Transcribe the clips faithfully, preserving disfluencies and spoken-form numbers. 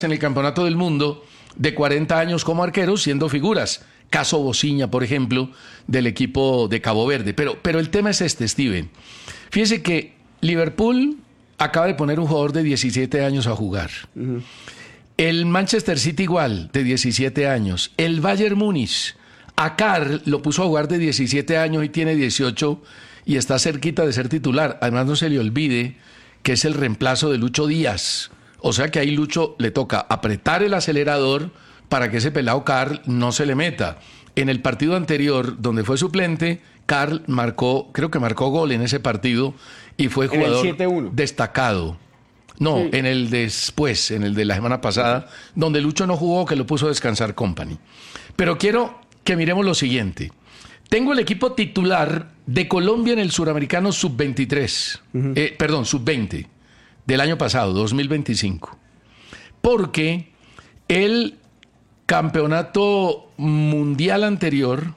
en el Campeonato del Mundo de cuarenta años como arqueros, siendo figuras. Caso Bociña, por ejemplo, del equipo de Cabo Verde. Pero, pero el tema es este, Steven. Fíjese que Liverpool acaba de poner un jugador de diecisiete años a jugar. Uh-huh. El Manchester City igual, de diecisiete años. El Bayern Múnich, a Carl lo puso a jugar de diecisiete años y tiene dieciocho y está cerquita de ser titular. Además, no se le olvide que es el reemplazo de Lucho Díaz. O sea que ahí Lucho le toca apretar el acelerador para que ese pelado Carl no se le meta. En el partido anterior, donde fue suplente, Carl marcó, creo que marcó gol en ese partido y fue jugador en el siete uno. Destacado. No, sí. En el después, en el de la semana pasada, donde Lucho no jugó, que lo puso a descansar Company. Pero quiero que miremos lo siguiente. Tengo el equipo titular de Colombia en el Suramericano sub veintitrés, uh-huh. eh, perdón, sub veinte, del año pasado, dos mil veinticinco. Porque el campeonato mundial anterior,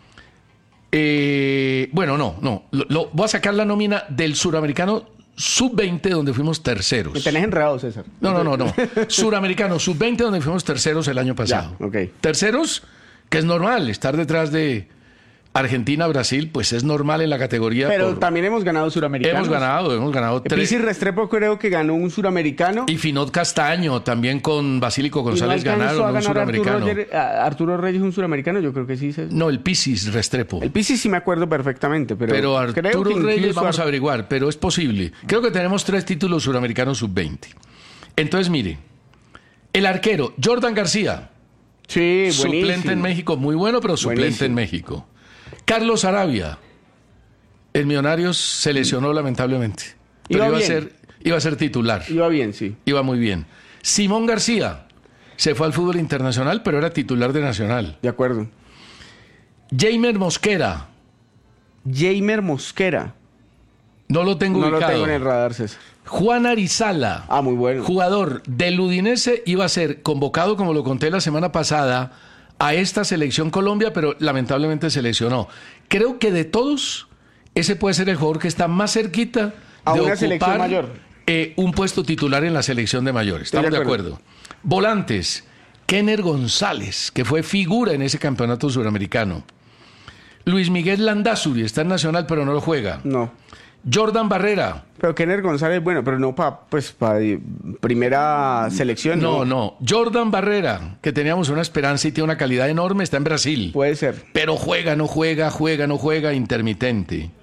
eh, bueno, no, no, lo, lo, voy a sacar la nómina del Suramericano sub veinte, donde fuimos terceros. Me tenés enredado, César. No, no, no, no. Suramericano sub veinte, donde fuimos terceros el año pasado. Ya, okay. Terceros, que es normal, estar detrás de Argentina, Brasil, pues es normal en la categoría. Pero por... también hemos ganado suramericanos. Hemos ganado, hemos ganado tres. Pisis Restrepo creo que ganó un suramericano. Y Finot Castaño, también con Basílico González, no ganaron un ganar suramericano. Arturo, Roger, Arturo Reyes un suramericano, yo creo que sí. No, el Pisis Restrepo. El Pisis sí me acuerdo perfectamente, pero, pero Arturo creo que Reyes vamos a averiguar, pero es posible. Creo que tenemos tres títulos suramericanos sub veinte. Entonces, mire, el arquero, Jordan García. Sí, buenísimo. Suplente en México, muy bueno, pero suplente buenísimo. En México. Carlos Arabia, el Millonarios se lesionó lamentablemente, pero iba, iba, a ser, iba a ser titular. Iba bien, sí. Iba muy bien. Simón García se fue al fútbol internacional, pero era titular de Nacional. De acuerdo. Jamer Mosquera. Jamer Mosquera. No lo tengo no ubicado. No lo tengo en el radar, César. Juan Arizala. Ah, muy bueno. Jugador del Udinese, iba a ser convocado, como lo conté la semana pasada, a esta selección Colombia, pero lamentablemente se lesionó. Creo que de todos, ese puede ser el jugador que está más cerquita a de una ocupar selección mayor. Eh, un puesto titular en la selección de mayores. Estamos de acuerdo. de acuerdo. Volantes, Kenner González, que fue figura en ese campeonato suramericano. Luis Miguel Landázuri, está en Nacional, pero no lo juega. No. Jordan Barrera. Pero Kenner González, bueno, pero no para pues, pa primera selección. No, no, no. Jordan Barrera, que teníamos una esperanza y tiene una calidad enorme, está en Brasil. Puede ser. Pero juega, no juega, juega, no juega, intermitente.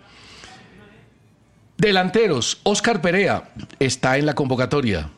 Delanteros, Oscar Perea, está en la convocatoria.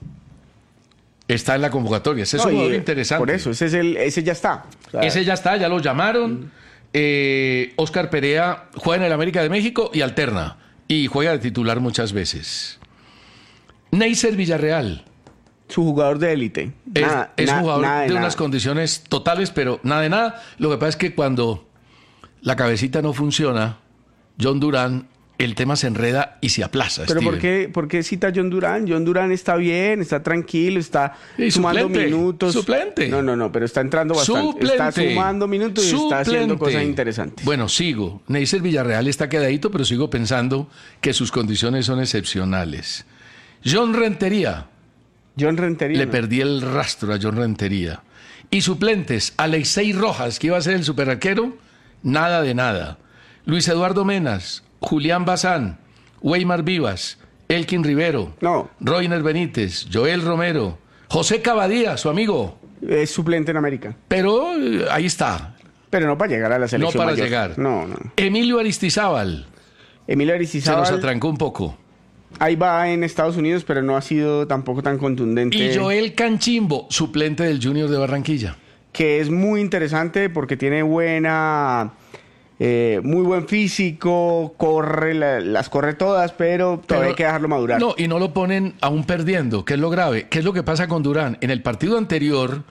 Está en la convocatoria. Ese es no, un jugador interesante. Por eso, ese, es el, ese ya está. O sea, ese ya está, ya lo llamaron. Mm. Eh, Oscar Perea juega en el América de México y alterna. Y juega de titular muchas veces. Neisser Villarreal. Su jugador de élite. Es, nada, es na, un jugador nada de, de nada. unas condiciones totales, pero nada de nada. Lo que pasa es que cuando la cabecita no funciona, John Durán, el tema se enreda y se aplaza. ¿Pero Steven. por qué, por qué cita a John Durán? John Durán está bien, está tranquilo, está y sumando suplente, minutos. Suplente. No, no, no, pero está entrando bastante. Suplente. Está sumando minutos y Suplente. está haciendo cosas interesantes. Bueno, sigo. Neisser Villarreal está quedadito, pero sigo pensando que sus condiciones son excepcionales. John Rentería. John Rentería. Le no. perdí el rastro a John Rentería. Y suplentes, Alexei Rojas, que iba a ser el superarquero, nada de nada. Luis Eduardo Menas, Julián Bazán, Weimar Vivas, Elkin Rivero, no. Roiner Benítez, Joel Romero, José Cavadía, su amigo. Es suplente en América. Pero eh, ahí está. Pero no para llegar a la selección No para mayor. llegar. No, no. Emilio Aristizábal. Emilio Aristizábal. Se nos atrancó un poco. Ahí va en Estados Unidos, pero no ha sido tampoco tan contundente. Y Joel Canchimbo, suplente del Junior de Barranquilla. Que es muy interesante porque tiene buena... Eh, muy buen físico, corre, la, las corre todas, pero todavía pero, hay que dejarlo madurar. No, y no lo ponen aún perdiendo, que es lo grave. ¿Qué es lo que pasa con Durán? En el partido anterior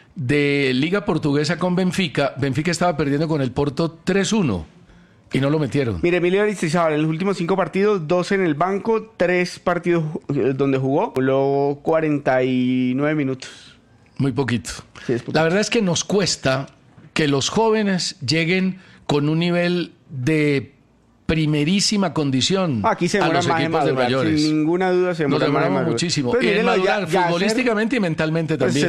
de Liga Portuguesa con Benfica, Benfica estaba perdiendo con el Porto tres uno y no lo metieron. Mire, Emilio Aristizábal, en los últimos cinco partidos, dos en el banco, tres partidos donde jugó, luego cuarenta y nueve minutos. Muy poquito. Sí, es poquito. La verdad es que nos cuesta que los jóvenes lleguen con un nivel de primerísima condición Aquí se a demora los más equipos en madurar, de mayores. sin ninguna duda se demora Nos demoramos más en muchísimo. Pues, en mírenlo, madurar ya, ya futbolísticamente hacer, y mentalmente pues también.